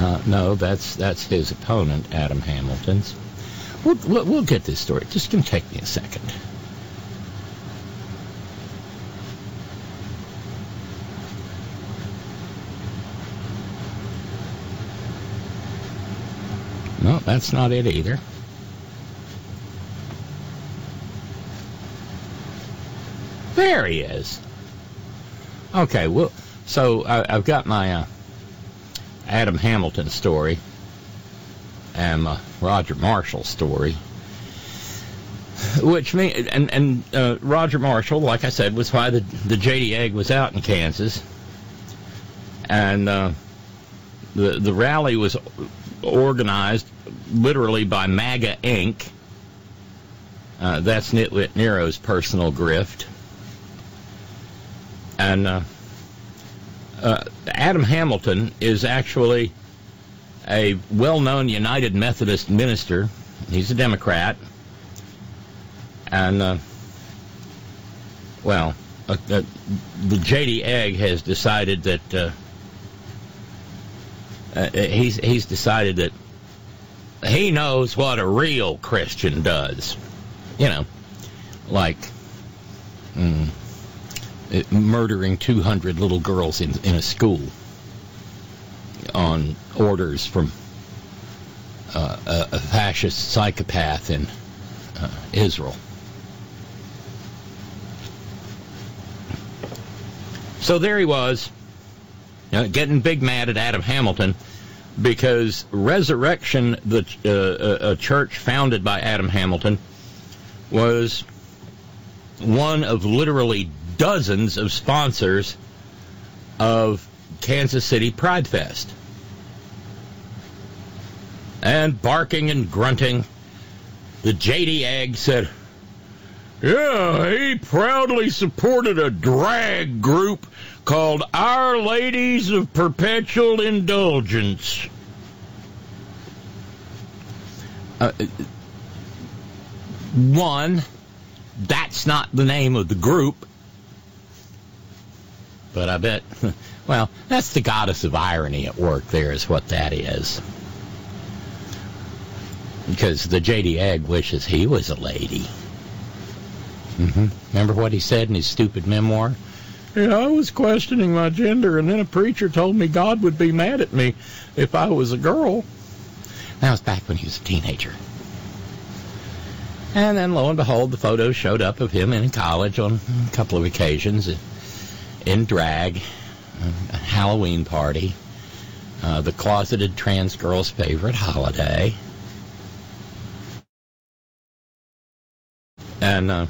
No, that's his opponent, Adam Hamilton's. We'll get this story. Just going to take me a second. No, that's not it either. There he is. Okay, well, so I've got my Adam Hamilton story and Roger Marshall story, which Roger Marshall, like I said, was why the JD Egg was out in Kansas, and the rally was organized literally by MAGA Inc. That's Nitwit Nero's personal grift. And Adam Hamilton is actually a well-known United Methodist minister. He's a Democrat. And, the JD Egg has decided that he's decided that he knows what a real Christian does. You know, like murdering 200 little girls in a school on orders from a fascist psychopath in Israel. So there he was, getting big mad at Adam Hamilton because Resurrection, a church founded by Adam Hamilton, was one of literally dozens of sponsors of Kansas City Pride Fest. And barking and grunting, the JD Egg said, yeah, he proudly supported a drag group called Our Ladies of Perpetual Indulgence. One, that's not the name of the group. But I bet, well, that's the goddess of irony at work there is what that is. Because the JD Egg wishes he was a lady. Remember what he said in his stupid memoir? Yeah, I was questioning my gender, and then a preacher told me God would be mad at me if I was a girl. That was back when he was a teenager. And then, lo and behold, the photos showed up of him in college on a couple of occasions in drag, a Halloween party, the closeted trans girl's favorite holiday. And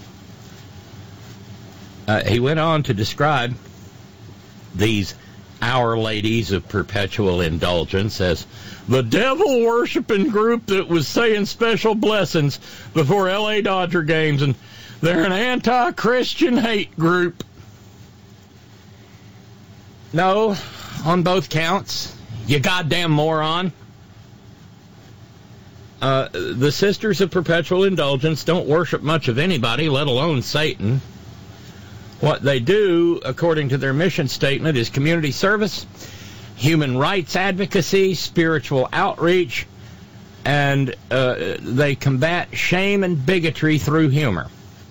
he went on to describe these Our Ladies of Perpetual Indulgence as the devil-worshipping group that was saying special blessings before L.A. Dodger games, and they're an anti-Christian hate group. No, on both counts, you goddamn moron. The Sisters of Perpetual Indulgence don't worship much of anybody, let alone Satan. What they do, according to their mission statement, is community service, human rights advocacy, spiritual outreach, and they combat shame and bigotry through humor.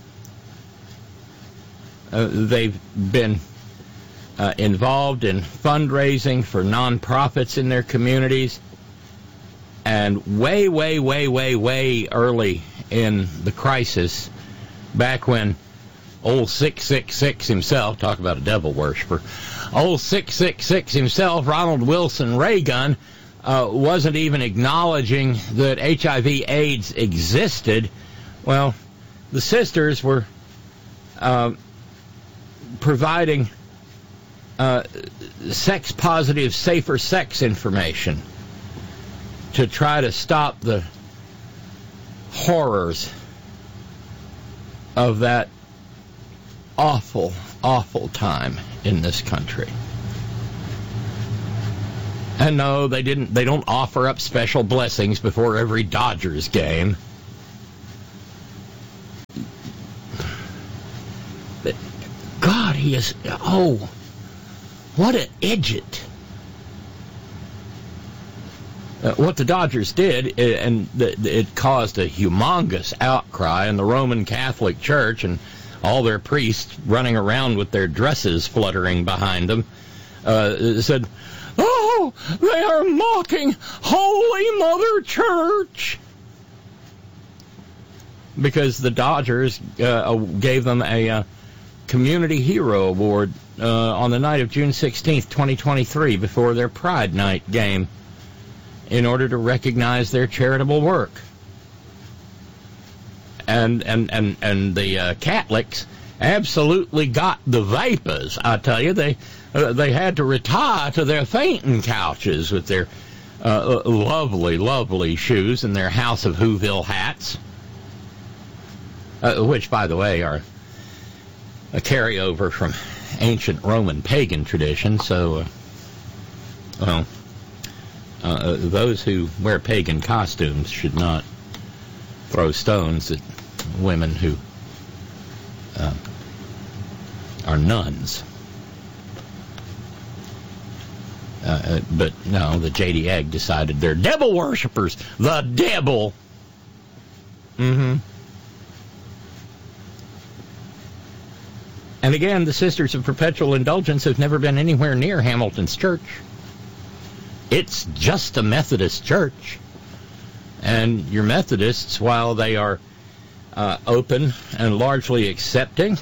They've been involved in fundraising for nonprofits in their communities, and way early in the crisis, back when old 666 himself, talk about a devil worshiper, old 666 himself, Ronald Wilson Reagan, wasn't even acknowledging that HIV/AIDS existed. Well, the sisters were providing sex-positive, safer sex information to try to stop the horrors of that awful time in this country. And no, they don't offer up special blessings before every Dodgers game. God, he is, what an idiot. What the Dodgers did, and it caused a humongous outcry in the Roman Catholic Church, and all their priests running around with their dresses fluttering behind them, said, "Oh, they are mocking Holy Mother Church!" Because the Dodgers gave them a Community Hero Award on the night of June 16th, 2023, before their Pride Night game, in order to recognize their charitable work. And the Catholics absolutely got the vapors. I tell you, they had to retire to their fainting couches with their lovely, lovely shoes and their House of Whoville hats, which, by the way, are a carryover from ancient Roman pagan tradition. So, those who wear pagan costumes should not throw stones at women who are nuns. But no, the J.D. Egg decided they're devil worshippers. The devil. Mm-hmm. And again, the Sisters of Perpetual Indulgence have never been anywhere near Hamilton's church. It's just a Methodist church. And your Methodists, while they are open and largely accepting,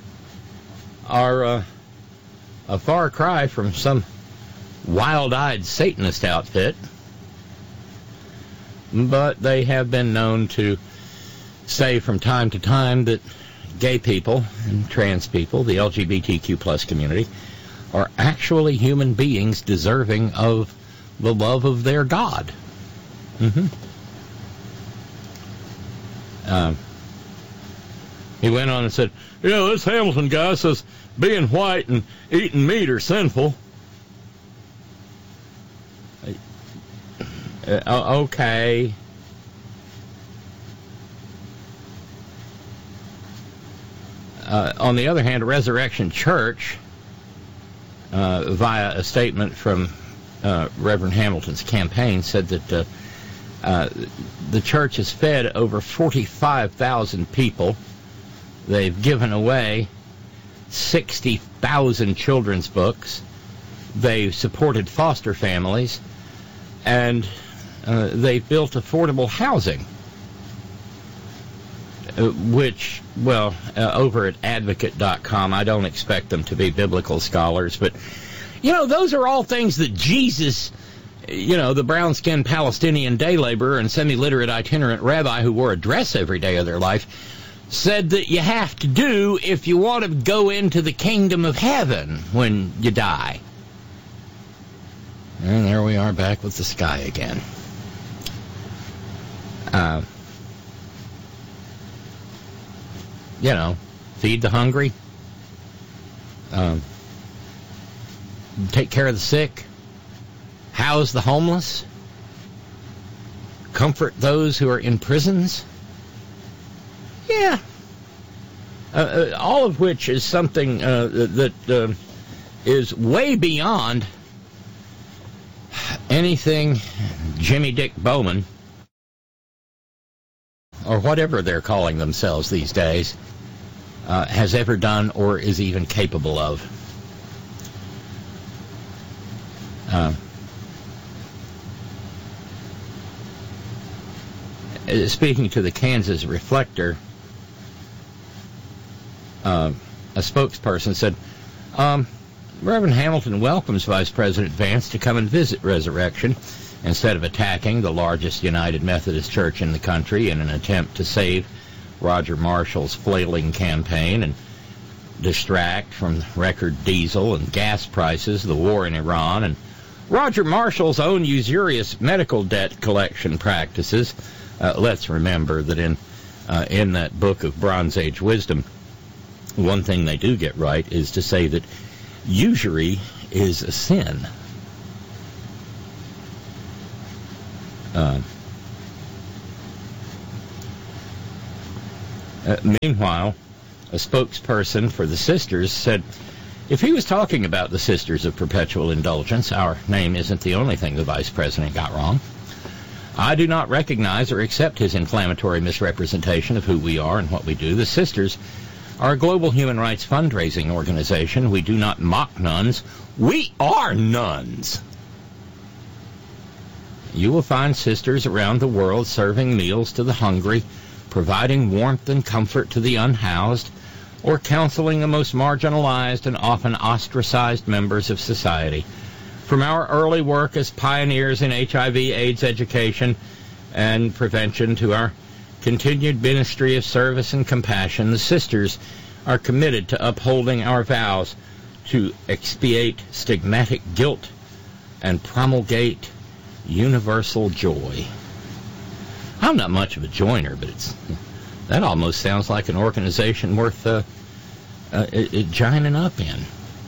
are a far cry from some wild-eyed Satanist outfit. But they have been known to say from time to time that gay people and trans people, the LGBTQ plus community, are actually human beings deserving of the love of their God. Mm-hmm. He went on and said, this Hamilton guy says being white and eating meat are sinful. Okay. On the other hand, Resurrection Church, via a statement from Reverend Hamilton's campaign, said that the church has fed over 45,000 people. They've given away 60,000 children's books. They've supported foster families. And they've built affordable housing, which, over at advocate.com, I don't expect them to be biblical scholars, but, those are all things that Jesus, the brown-skinned Palestinian day laborer and semi-literate itinerant rabbi who wore a dress every day of their life, said that you have to do if you want to go into the kingdom of heaven when you die. And there we are back with the sky again. Feed the hungry, take care of the sick, house the homeless, comfort those who are in prisons. Yeah. All of which is something that is way beyond anything Jimmy Dick Bowman, or whatever they're calling themselves these days, has ever done or is even capable of. Speaking to the Kansas Reflector, a spokesperson said, Reverend Hamilton welcomes Vice President Vance to come and visit Resurrection instead of attacking the largest United Methodist Church in the country in an attempt to save Roger Marshall's flailing campaign and distract from record diesel and gas prices, the war in Iran, and Roger Marshall's own usurious medical debt collection practices. Let's remember that in that book of Bronze Age wisdom, one thing they do get right is to say that usury is a sin. Meanwhile, a spokesperson for the Sisters said, if he was talking about the Sisters of Perpetual Indulgence, our name isn't the only thing the Vice President got wrong. I do not recognize or accept his inflammatory misrepresentation of who we are and what we do. The Sisters are a global human rights fundraising organization. We do not mock nuns. We are nuns. You will find sisters around the world serving meals to the hungry, providing warmth and comfort to the unhoused, or counseling the most marginalized and often ostracized members of society. From our early work as pioneers in HIV/AIDS education and prevention to our continued ministry of service and compassion, the Sisters are committed to upholding our vows to expiate stigmatic guilt and promulgate universal joy. I'm not much of a joiner, but that almost sounds like an organization worth joining up in.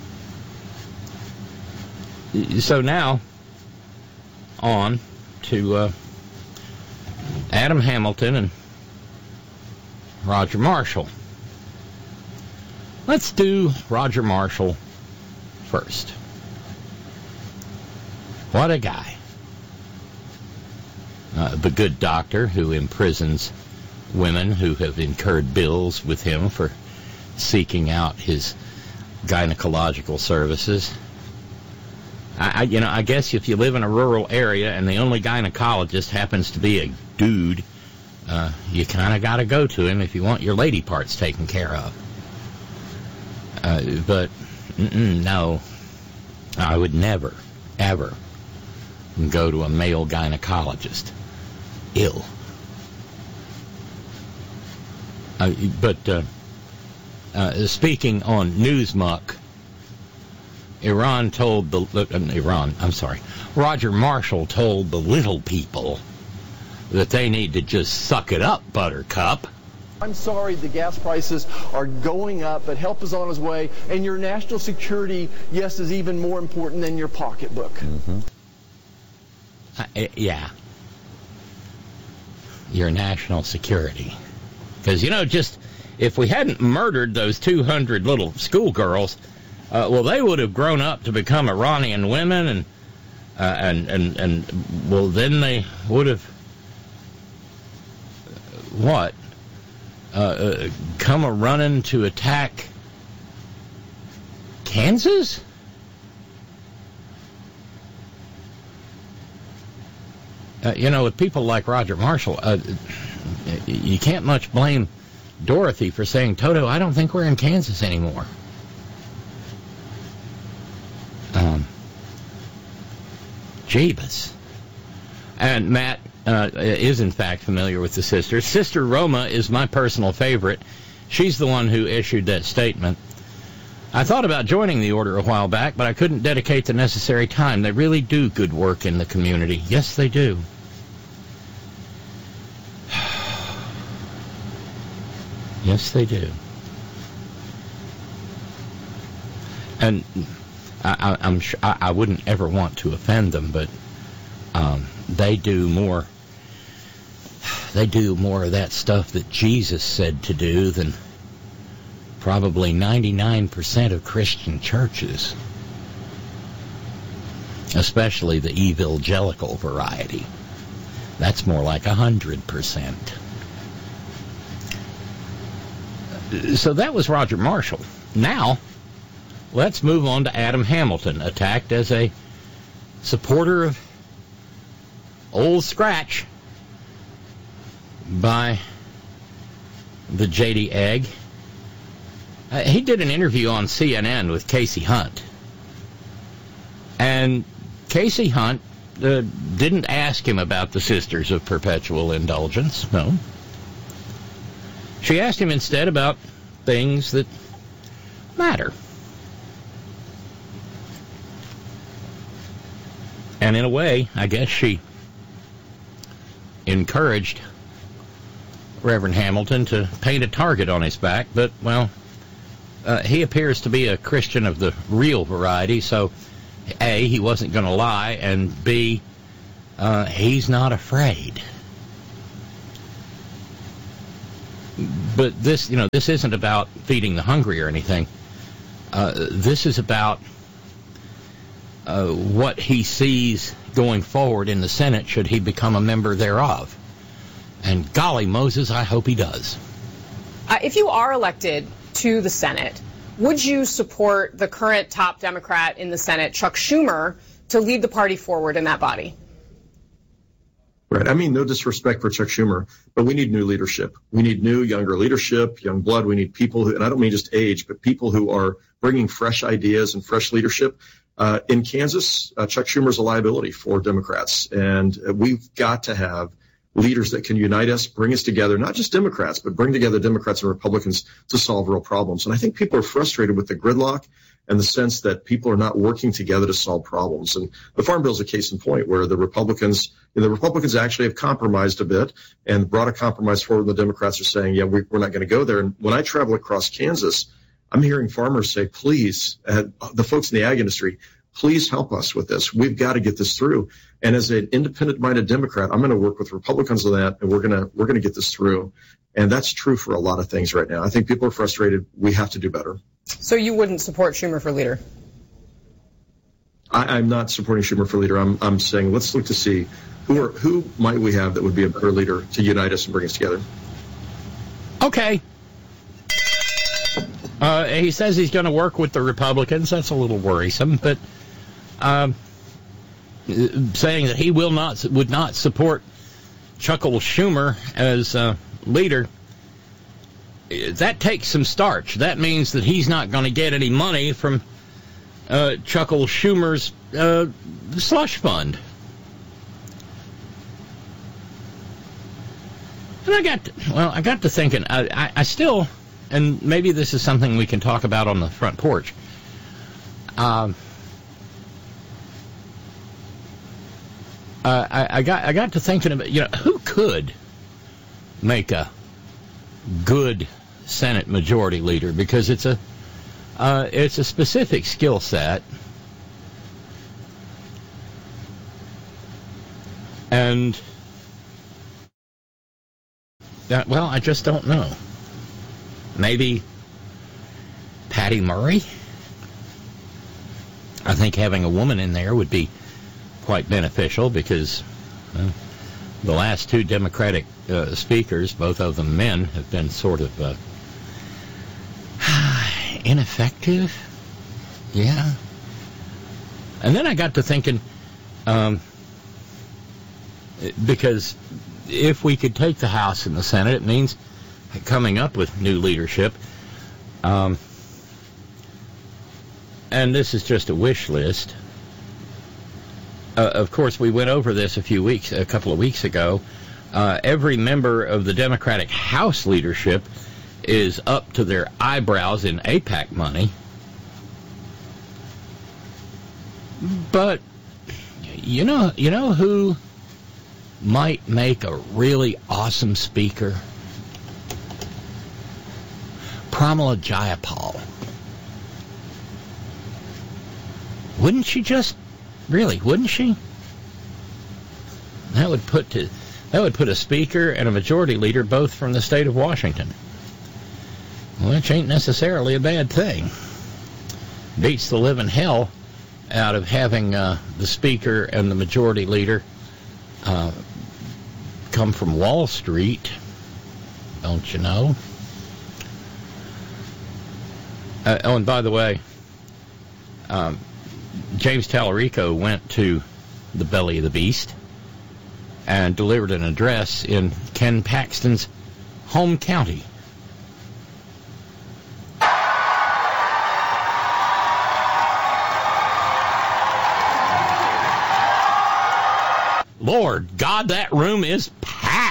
So now, on to Adam Hamilton and Roger Marshall. Let's do Roger Marshall first. What a guy. The good doctor who imprisons women who have incurred bills with him for seeking out his gynecological services. I guess if you live in a rural area and the only gynecologist happens to be a dude, you kind of got to go to him if you want your lady parts taken care of. But no, I would never, ever go to a male gynecologist. Ill. But speaking on Newsmuck, Roger Marshall told the little people that they need to just suck it up, Buttercup. I'm sorry the gas prices are going up, but help is on its way, and your national security, yes, is even more important than your pocketbook. Mm-hmm. Yeah. Your national security. Because, just if we hadn't murdered those 200 little schoolgirls, well, they would have grown up to become Iranian women, and well, then they would have come a-running to attack Kansas? With people like Roger Marshall, you can't much blame Dorothy for saying, Toto, I don't think we're in Kansas anymore. Jeebus. And Matt is, in fact, familiar with the Sisters. Sister Roma is my personal favorite. She's the one who issued that statement. I thought about joining the order a while back, but I couldn't dedicate the necessary time. They really do good work in the community. Yes, they do. Yes, they do. And I'm sure I wouldn't ever want to offend them, but they do more. They do more of that stuff that Jesus said to do than probably 99% of Christian churches, especially the evangelical variety. That's more like 100%. So that was Roger Marshall. Now, let's move on to Adam Hamilton, attacked as a supporter of Old Scratch by the J.D. Egg. He did an interview on CNN with Casey Hunt. And Casey Hunt didn't ask him about the Sisters of Perpetual Indulgence, no. She asked him instead about things that matter. And in a way, I guess she encouraged Reverend Hamilton to paint a target on his back, but, well, he appears to be a Christian of the real variety, so A, he wasn't going to lie, and B, he's not afraid. But this isn't about feeding the hungry or anything. This is about what he sees going forward in the Senate should he become a member thereof. And golly Moses, I hope he does. If you are elected to the Senate, would you support the current top Democrat in the Senate, Chuck Schumer, to lead the party forward in that body? Right. I mean, no disrespect for Chuck Schumer, but we need new leadership. We need new, younger leadership, young blood. We need people who, and I don't mean just age, but people who are bringing fresh ideas and fresh leadership. In Kansas, Chuck Schumer's a liability for Democrats, and we've got to have leaders that can unite us, bring us together, not just Democrats, but bring together Democrats and Republicans to solve real problems. And I think people are frustrated with the gridlock and the sense that people are not working together to solve problems. And the Farm Bill is a case in point where the Republicans actually have compromised a bit and brought a compromise forward. And the Democrats are saying, yeah, we're not going to go there. And when I travel across Kansas, I'm hearing farmers say, please, the folks in the ag industry, please help us with this. We've got to get this through. And as an independent-minded Democrat, I'm going to work with Republicans on that, and we're going to get this through. And that's true for a lot of things right now. I think people are frustrated. We have to do better. So you wouldn't support Schumer for leader? I'm not supporting Schumer for leader. I'm saying let's look to see who might we have that would be a better leader to unite us and bring us together. Okay. He says he's going to work with the Republicans. That's a little worrisome, but saying that he would not support Chuckle Schumer as leader, that takes some starch. That means that he's not going to get any money from Chuckle Schumer's slush fund. And I got to thinking, I still, and maybe this is something we can talk about on the front porch. I got to thinking about, who could make a good Senate majority leader, because it's a specific skill set, and I just don't know. Maybe Patty Murray. I think having a woman in there would be quite beneficial, because the last two Democratic speakers, both of them men, have been sort of ineffective. Yeah. And then I got to thinking, because if we could take the House and the Senate, it means coming up with new leadership. And this is just a wish list. Of course, we went over this a couple of weeks ago. Every member of the Democratic House leadership is up to their eyebrows in AIPAC money. But you know who might make a really awesome speaker? Pramila Jayapal. Wouldn't she just? Really, wouldn't she? That would put a speaker and a majority leader both from the state of Washington, which ain't necessarily a bad thing. Beats the living hell out of having the speaker and the majority leader come from Wall Street, don't you know? And by the way, James Tallarico went to the belly of the beast and delivered an address in Ken Paxton's home county. Lord God, that room is packed.